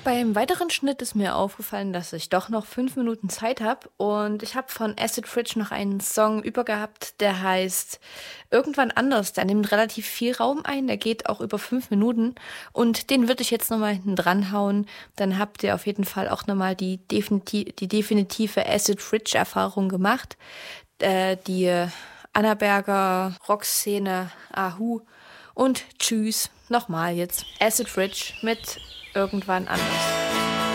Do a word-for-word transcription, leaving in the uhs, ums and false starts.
Beim weiteren Schnitt ist mir aufgefallen, dass ich doch noch fünf Minuten Zeit habe und ich habe von Acid Fridge noch einen Song übergehabt, der heißt Irgendwann anders. Der nimmt relativ viel Raum ein, der geht auch über fünf Minuten und den würde ich jetzt nochmal hinten dran hauen. Dann habt ihr auf jeden Fall auch nochmal die, definiti- die definitive Acid Fridge Erfahrung gemacht. Äh, die Annaberger Rockszene, Ahu und tschüss, nochmal jetzt Acid Fridge mit Irgendwann anders.